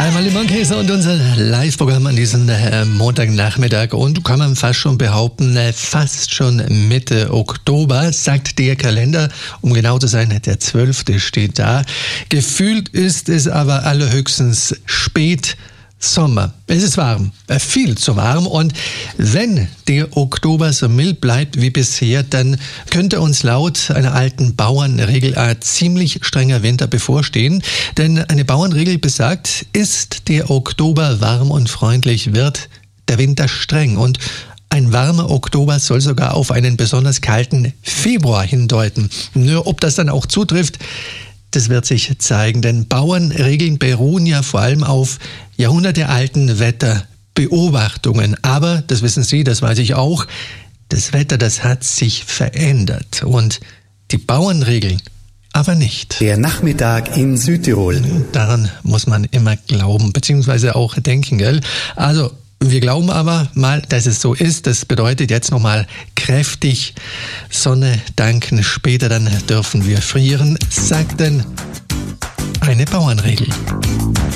Einmal Limon-Käse und unser Live-Programm an diesem Montagnachmittag. Und kann man fast schon behaupten, fast schon Mitte Oktober, sagt der Kalender. Um genau zu sein, der 12. steht da. Gefühlt ist es aber allerhöchstens spät Sommer. Es ist warm, viel zu warm, und wenn der Oktober so mild bleibt wie bisher, dann könnte uns laut einer alten Bauernregel ein ziemlich strenger Winter bevorstehen. Denn eine Bauernregel besagt, ist der Oktober warm und freundlich, wird der Winter streng. Und ein warmer Oktober soll sogar auf einen besonders kalten Februar hindeuten. Nur ob das dann auch zutrifft, das wird sich zeigen, denn Bauernregeln beruhen ja vor allem auf jahrhundertealten Wetterbeobachtungen. Aber, das wissen Sie, das weiß ich auch, das Wetter, das hat sich verändert. Und die Bauernregeln aber nicht. Der Nachmittag in Südtirol. Daran muss man immer glauben, beziehungsweise auch denken, gell? Also, wir glauben aber mal, dass es so ist. Das bedeutet jetzt nochmal kräftig Sonne danken. Später dann dürfen wir frieren, sagt denn eine Bauernregel.